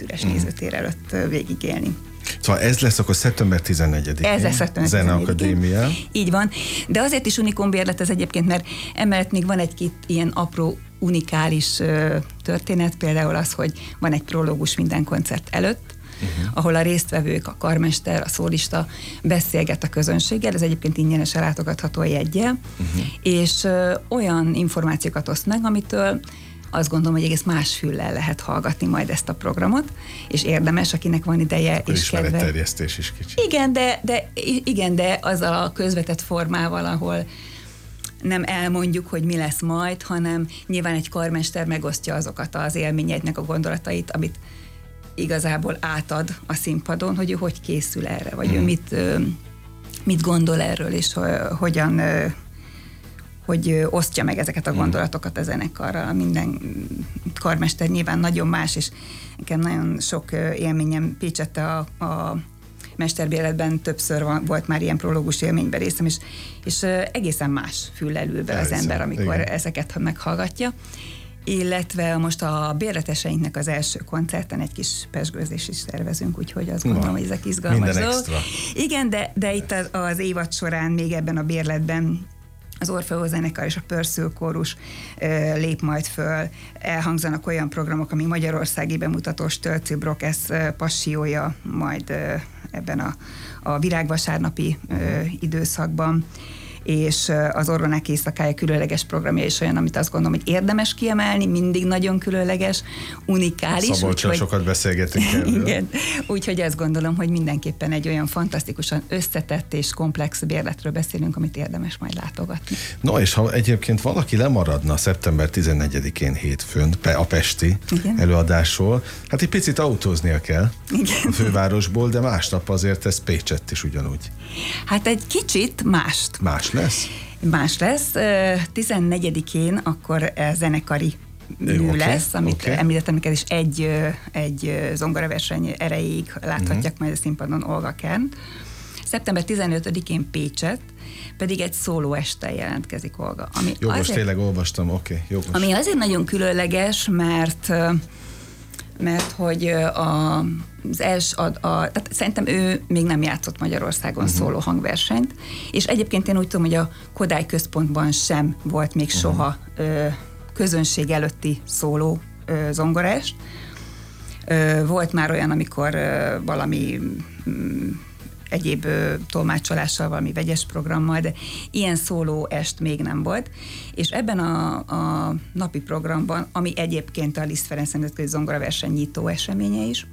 üres nézőtér előtt végigélni. Szóval ez lesz akkor szeptember 14-én. Ez lesz szeptember 14-én. Zeneakadémia. Így van, de azért is unikum bérlet ez egyébként, mert emellett még van egy-két ilyen apró unikális történet, például az, hogy van egy prológus minden koncert előtt, ahol a résztvevők, a karmester, a szólista beszélget a közönséggel, ez egyébként ingyenes ellátogatható a jeggyel, és olyan információkat oszt meg, amitől azt gondolom, hogy egész más füllel lehet hallgatni majd ezt a programot, és érdemes, akinek van ideje akkor és kedve. Ismeretterjesztés is kicsit. Igen, de azzal a közvetett formával, ahol nem elmondjuk, hogy mi lesz majd, hanem nyilván egy karmester megosztja azokat az élményeidnek a gondolatait, amit igazából átad a színpadon, hogy ő hogy készül erre, vagy ő mit gondol erről, és hogyan hogy osztja meg ezeket a gondolatokat a zenekarral. Minden karmester nyilván nagyon más, és nekem nagyon sok élményem Pécsette a mesterbérletben többször volt már ilyen prológus élményben részem, és egészen más füllel ül be az ember, amikor ezeket meghallgatja. Illetve most a bérleteseinknek az első koncerten egy kis pezsgőzést is szervezünk, úgyhogy azt gondolom, hogy ezek izgalmas dolgok. Igen, de itt az évad során még ebben a bérletben az Orfeó zenekar és a Purcell kórus lép majd föl. Elhangzanak olyan programok, ami magyarországi bemutató Stölci Brokesz passiója majd ebben a virágvasárnapi időszakban, és az Orgonák éjszakája különleges programja is olyan, amit azt gondolom, hogy érdemes kiemelni, mindig nagyon különleges, unikális. Szabolcsal sokat beszélgetünk erről. Igen, úgyhogy azt gondolom, hogy mindenképpen egy olyan fantasztikusan összetett és komplex bérletről beszélünk, amit érdemes majd látogatni. No, és ha egyébként valaki lemaradna szeptember 14-én hétfőn a pesti előadásról, hát egy picit autóznia kell a fővárosból, de másnap azért ez Pécsett is ugyanúgy. Hát egy kicsit mást. Lesz? Más lesz. 14-én akkor zenekari mű lesz, amit említettem neked, és egy zongoraverseny erejéig láthatják majd a színpadon Olga Kernt. Szeptember 15-én Pécsett, pedig egy szóló estel jelentkezik Olga. Jó, most tényleg olvastam, jó. Ami azért nagyon különleges, mert hogy tehát szerintem ő még nem játszott Magyarországon szóló hangversenyt, és egyébként én úgy tudom, hogy a Kodály Központban sem volt még soha közönség előtti szóló zongoraest. Volt már olyan, amikor valami egyéb tolmácsolással, valami vegyes programmal, de ilyen szóló est még nem volt. És ebben a napi programban, ami egyébként a Liszt Ferenc Nemzetközi Zongoraverseny nyitó eseménye is,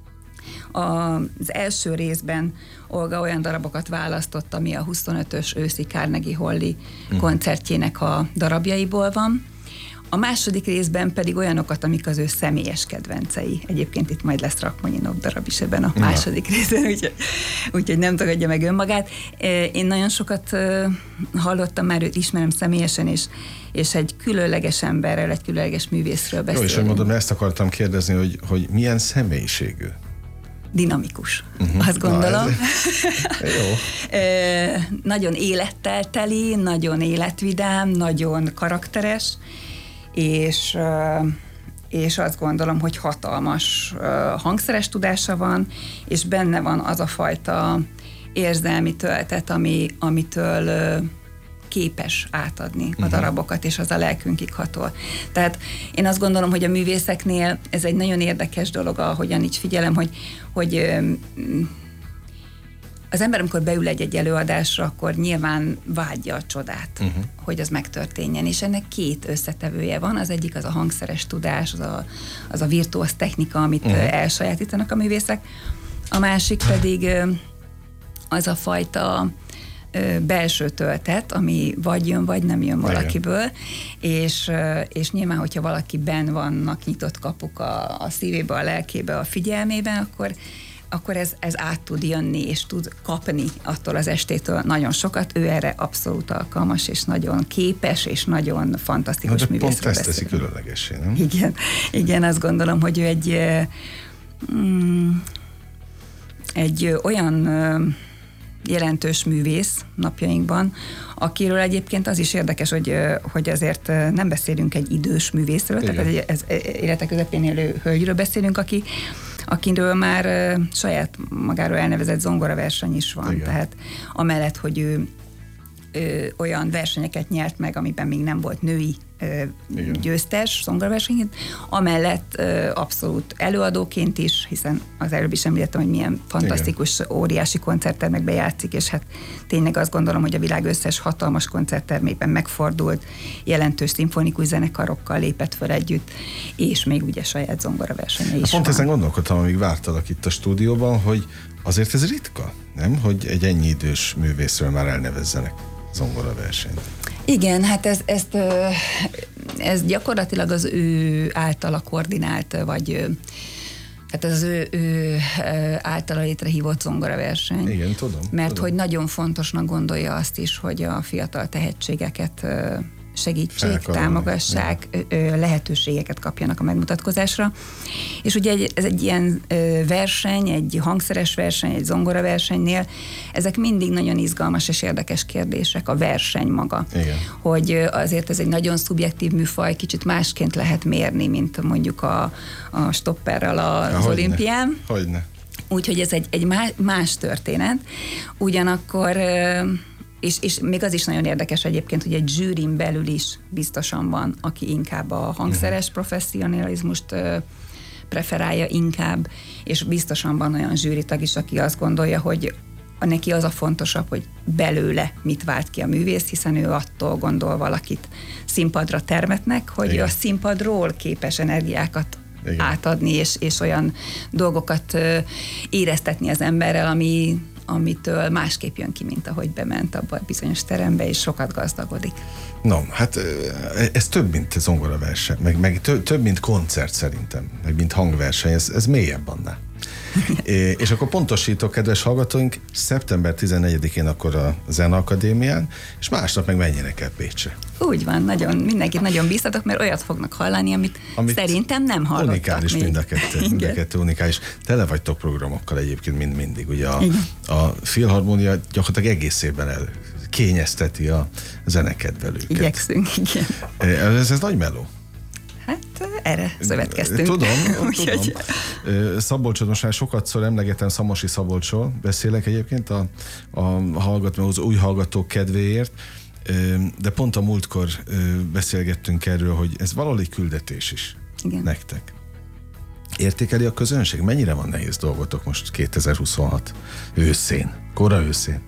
az első részben Olga olyan darabokat választott, ami a 25-ös őszi Carnegie Halli koncertjének a darabjaiból van. A második részben pedig olyanokat, amik az ő személyes kedvencei. Egyébként itt majd lesz Rachmaninov darab is ebben a második részben, úgyhogy nem tagadja meg önmagát. Én nagyon sokat hallottam, már őt ismerem személyesen, és egy különleges emberrel, egy különleges művészről beszélünk. Jó, és hogy mondom, ezt akartam kérdezni, hogy milyen személyiségű? Dinamikus, azt gondolom. Jó. Nagyon élettel teli, nagyon életvidám, nagyon karakteres, és azt gondolom, hogy hatalmas hangszeres tudása van, és benne van az a fajta érzelmi töltet, amitől képes átadni a darabokat, és az a lelkünkig hatol. Tehát én azt gondolom, hogy a művészeknél ez egy nagyon érdekes dolog, ahogyan így figyelem, hogy az ember, amikor beül egy előadásra, akkor nyilván vágyja a csodát, hogy az megtörténjen, és ennek két összetevője van. Az egyik az a hangszeres tudás, az a virtuóz technika, amit elsajátítanak a művészek. A másik pedig az a fajta belső töltet, ami vagy jön, vagy nem jön valakiből, és nyilván, hogyha valakiben vannak nyitott kapuk a szívébe, a lelkébe, a figyelmében, akkor ez át tud jönni, és tud kapni attól az estétől nagyon sokat. Ő erre abszolút alkalmas, és nagyon képes, és nagyon fantasztikus művészről beszél. Pont ezt teszi különlegessé, nem? Igen, azt gondolom, hogy ő egy olyan jelentős művész napjainkban, akiről egyébként az is érdekes, hogy azért nem beszélünk egy idős művészről, tehát ez élete közepén élő hölgyről beszélünk, akiről már saját magáról elnevezett zongoraverseny is van. Igen. Tehát amellett, hogy ő olyan versenyeket nyert meg, amiben még nem volt női győztes zongoraversenyét, amellett abszolút előadóként is, hiszen az előbb is említettem, hogy milyen fantasztikus, óriási koncerttermekben játszik, és hát tényleg azt gondolom, hogy a világ összes hatalmas koncerttermében megfordult, jelentős szimfonikus zenekarokkal lépett föl együtt, és még ugye saját zongoraversenye is pont van. ezen gondolkodtam, amíg vártalak itt a stúdióban, hogy azért ez ritka, nem? Hogy egy ennyi idős művészről már elnevezzenek zongoraversenyt. Igen, hát ez gyakorlatilag az ő általa koordinált, vagy hát az ő általa létrehívott zongoraverseny. Igen, tudom. Mert hogy nagyon fontosnak gondolja azt is, hogy a fiatal tehetségeket segítsék, támogassák, lehetőségeket kapjanak a megmutatkozásra. És ugye ez egy ilyen verseny, egy hangszeres verseny, egy zongoraversenynél, ezek mindig nagyon izgalmas és érdekes kérdések, a verseny maga. Igen. Hogy azért ez egy nagyon szubjektív műfaj, kicsit másként lehet mérni, mint mondjuk a stopperrel az olimpián. Hogyne. Úgyhogy ez egy más történet. Ugyanakkor és még az is nagyon érdekes egyébként, hogy egy zsűrin belül is biztosan van, aki inkább a hangszeres professzionalizmust preferálja inkább, és biztosan van olyan zsűritag is, aki azt gondolja, hogy neki az a fontosabb, hogy belőle mit vált ki a művész, hiszen ő attól gondol valakit színpadra termetnek, hogy a színpadról képes energiákat átadni, és olyan dolgokat éreztetni az emberrel, amitől másképp jön ki, mint ahogy bement abba a bizonyos terembe, és sokat gazdagodik. No, hát ez több, mint zongoraverseny, meg több, mint koncert szerintem, meg mint hangverseny, ez mélyebb annál. És akkor pontosítok, kedves hallgatóink, szeptember 14-én akkor a Zeneakadémián, és másnap meg menjenek el Pécsre. Úgy van, mindenkit nagyon bíztatok, mert olyat fognak hallani, amit szerintem nem hallottak unikális még. Mind a kettő unikális. Tele vagytok programokkal egyébként, mind mindig. Ugye a Filharmónia gyakorlatilag egész évben kényezteti a zenekedvelőket. Igyekszünk, igen. Ez nagy meló. Hát erre szövetkeztünk. Tudom. Szabolcsot most már sokatszor emlegetem, Szamosi Szabolcsról beszélek egyébként az új hallgatók kedvéért, de pont a múltkor beszélgettünk erről, hogy ez valahol egy küldetés is. Igen. Nektek. Értékeli a közönség? Mennyire van nehéz dolgotok most 2026 őszén, kora őszén?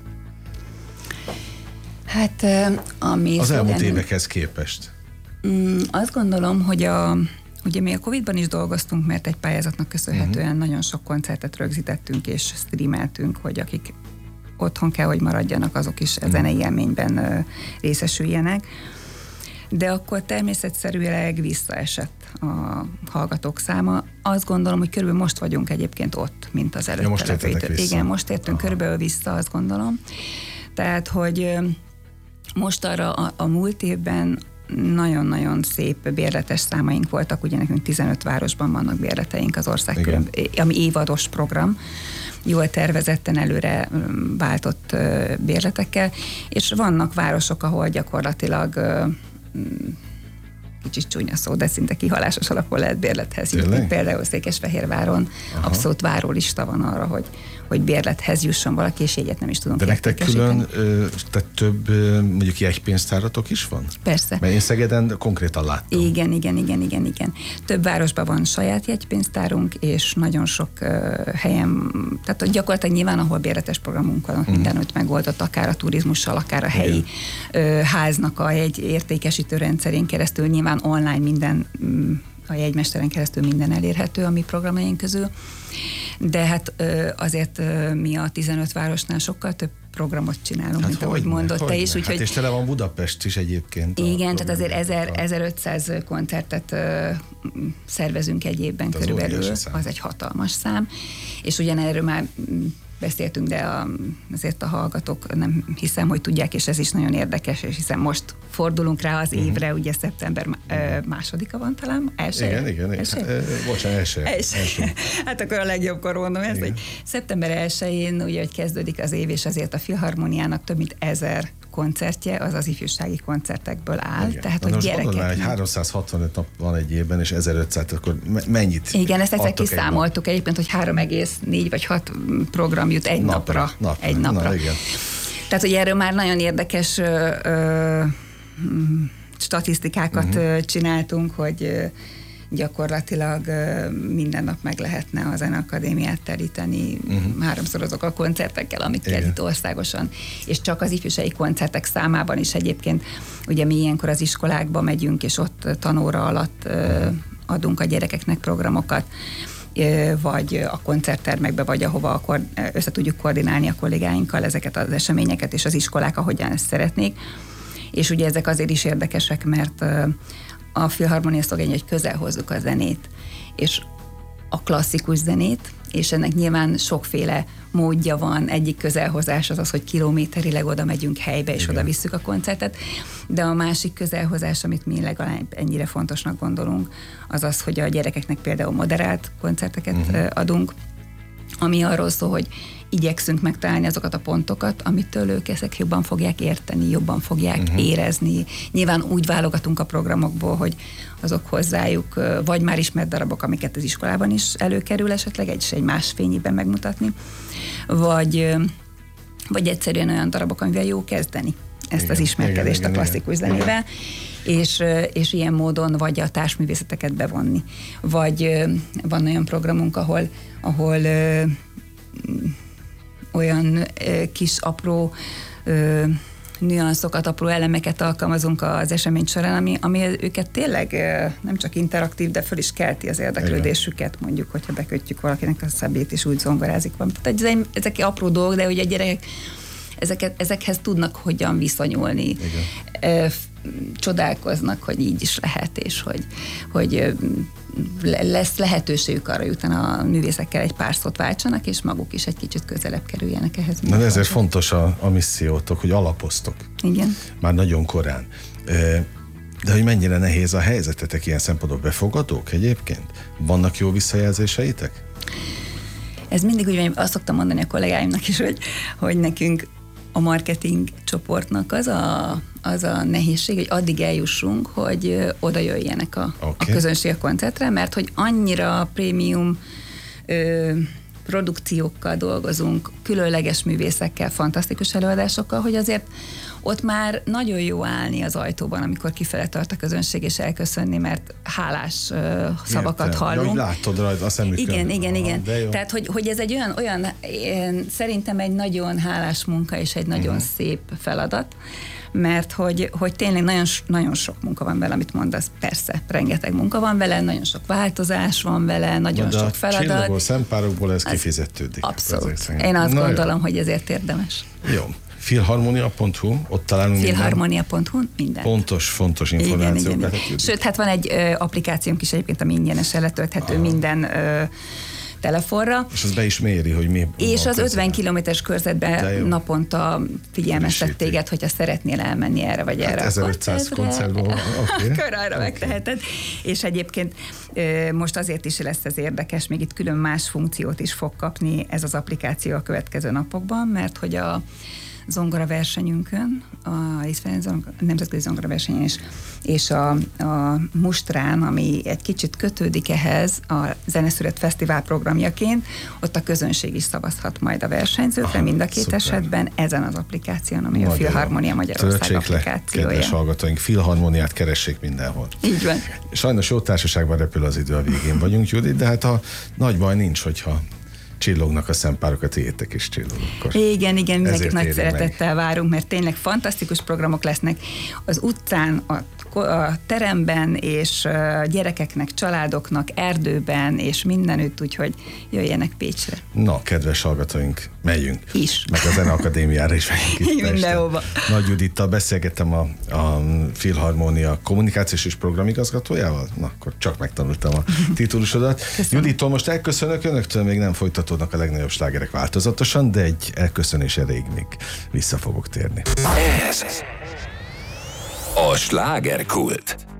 Hát ami az elmúlt évekhez képest. Azt gondolom, hogy ugye mi a Covid-ban is dolgoztunk, mert egy pályázatnak köszönhetően nagyon sok koncertet rögzítettünk és streameltünk, hogy akik otthon kell, hogy maradjanak, azok is a zenei élményben részesüljenek. De akkor természetszerűleg visszaesett a hallgatók száma. Azt gondolom, hogy körülbelül most vagyunk egyébként ott, mint az előtte. Most értetek vissza. Igen, most értünk körülbelül vissza, azt gondolom. Tehát, hogy most arra a múlt évben nagyon-nagyon szép bérletes számaink voltak, ugye nekünk 15 városban vannak bérleteink az ország ami évados program, jól tervezetten előre váltott bérletekkel, és vannak városok, ahol gyakorlatilag kicsit csúnya szó, de szinte kihalásos alapon lehet bérlethez jutni. Például Székesfehérváron abszolút várólista van arra, hogy bérlethez jusson valaki, és jegyet nem is tudunk. De nektek külön, tehát több mondjuk jegypénztáratok is van? Persze. Mert én Szegeden konkrétan láttam. Igen. Több városban van saját jegypénztárunk, és nagyon sok helyen, tehát gyakorlatilag nyilván, ahol bérletes programunk van, mindenütt megoldott, akár a turizmussal, akár a helyi háznak a jegy értékesítő rendszerén keresztül, nyilván online minden, a jegymesteren keresztül minden elérhető a mi programjaink közül. De hát azért mi a 15 városnál sokkal több programot csinálunk, mint ahogy mondott te is. Úgyhogy, és tele van Budapest is egyébként. Igen, tehát azért 1500 koncertet szervezünk egy évben körülbelül. Az egy hatalmas szám. És ugyanerről már beszéltünk, de azért a hallgatók nem hiszem, hogy tudják, és ez is nagyon érdekes, és hiszen most fordulunk rá az évre, ugye szeptember másodika van talán? Igen. Bocsánat, első. Hát akkor a legjobbkor mondom ezt, hogy szeptember 1-én ugye, hogy kezdődik az év, és azért a Filharmóniának több mint 1000 koncertje az az ifjúsági koncertekből áll. Igen. Tehát, hogy gyerekek... Mondom, hogy 365 nap van egy évben, és 1500, akkor mennyit? Igen, ezt egyszer kiszámoltuk egyébként, hogy 3,4 vagy 6 program jut egy napra. Egy napra. Na, igen. Tehát, hogy erről már nagyon érdekes statisztikákat csináltunk, hogy gyakorlatilag minden nap meg lehetne a Zeneakadémiát teríteni háromszorozok a koncertekkel, amit kell itt országosan. És csak az ifjúsági koncertek számában is egyébként, ugye mi ilyenkor az iskolákba megyünk, és ott tanóra alatt adunk a gyerekeknek programokat, vagy a koncerttermekbe, vagy ahova össze tudjuk koordinálni a kollégáinkkal ezeket az eseményeket, és az iskolák, ahogyan ezt szeretnék. És ugye ezek azért is érdekesek, mert a Filharmonia szlogenje, hogy közel hozzuk a zenét, és a klasszikus zenét, és ennek nyilván sokféle módja van. Egyik közelhozás az, hogy kilométerileg oda megyünk helybe, és oda visszük a koncertet, de a másik közelhozás, amit mi legalább ennyire fontosnak gondolunk, az az, hogy a gyerekeknek például moderált koncerteket adunk, ami arról szól, hogy igyekszünk megtalálni azokat a pontokat, amitől ők ezek jobban fogják érteni, jobban fogják érezni. Nyilván úgy válogatunk a programokból, hogy azok hozzájuk vagy már ismert darabok, amiket az iskolában is előkerül esetleg, egy más fényében megmutatni, vagy egyszerűen olyan darabok, amivel jó kezdeni ezt az ismerkedést a klasszikus zenével, és ilyen módon vagy a társművészeteket bevonni. Vagy van olyan programunk, ahol olyan kis apró nüanszokat, apró elemeket alkalmazunk az esemény során, ami őket tényleg nem csak interaktív, de föl is kelti az érdeklődésüket, mondjuk, hogyha bekötjük valakinek a szabét, és úgy zongorázik valamit. Tehát ezek apró dolgok, de ugye a gyerekek ezekhez tudnak hogyan viszonyulni. Csodálkoznak, hogy így is lehet, és hogy lesz lehetőségük arra, hogy utána a művészekkel egy pár szót váltsanak, és maguk is egy kicsit közelebb kerüljenek ehhez. Na de ezért fontos a missziótok, hogy alapoztok. Igen. Már nagyon korán. De hogy mennyire nehéz a helyzetetek ilyen szempontból, befogadók egyébként? Vannak jó visszajelzéseitek? Ez mindig úgy van, azt szoktam mondani a kollégáimnak is, hogy nekünk a marketing csoportnak az a nehézség, hogy addig eljussunk, hogy oda jöjjenek a közönség a koncertre, mert hogy annyira prémium produkciókkal dolgozunk, különleges művészekkel, fantasztikus előadásokkal, hogy azért ott már nagyon jó állni az ajtóban, amikor kifele tart a közönség, és elköszönni, mert hálás szavakat hallunk. Ja, látod rajta a szemükön. Igen. Tehát, hogy ez egy olyan szerintem egy nagyon hálás munka, és egy nagyon szép feladat, mert hogy tényleg nagyon, nagyon sok munka van vele, amit mondasz, persze, rengeteg munka van vele, nagyon sok változás van vele, nagyon sok feladat. De a csillagos szempárokból ez kifizetődik. Abszolút. Én azt gondolom, hogy ezért érdemes. Jó. Filharmonia.hu, ott találunk Filharmonia.hu, minden. Fontos információkat. Igen. Sőt, hát van egy applikációnk is egyébként, ami ingyenesen letölthető minden telefonra. És az be is méri, hogy mi. És az 50 kilométeres körzetben naponta figyelmeztet téged, hogyha szeretnél elmenni erre vagy erre. 1500 koncertból. Akkor arra megteheted. És egyébként most azért is lesz ez érdekes, még itt külön más funkciót is fog kapni ez az applikáció a következő napokban, mert hogy a zongora versenyünkön, a nemzetközi zongora versenyen is, és a Mustrán, ami egy kicsit kötődik ehhez a Zeneszület Fesztivál programjaként, ott a közönség is szavazhat majd a versenyzőkre, mind a két szuper. Esetben ezen az applikáción, ami a Filharmonia Magyarország applikációja. Kedves hallgatóink, Filharmoniát keressék mindenhol. Így van. Sajnos jó társaságban repül az idő, a végén vagyunk, Judit, de hát a nagy baj nincs, hogyha csillognak a szempárokat, értek is csillogok. Igen, mindenkit nagy szeretettel várunk, mert tényleg fantasztikus programok lesznek az utcán, a teremben, és gyerekeknek, családoknak, erdőben, és mindenütt, úgyhogy jöjjenek Pécsre. Na, kedves hallgatóink, megyünk. Is. Meg a Zeneakadémiára is megyünk itt mindenhova. Nagy Judittal beszélgettem a Filharmonia kommunikációs és programigazgatójával. Na, akkor csak megtanultam a titulusodat. Judittól most elköszönök, önöktől még nem folytatódnak a legnagyobb slágerek változatosan, de egy elköszönés erejéig még vissza fogok térni. Ez a slágerkult.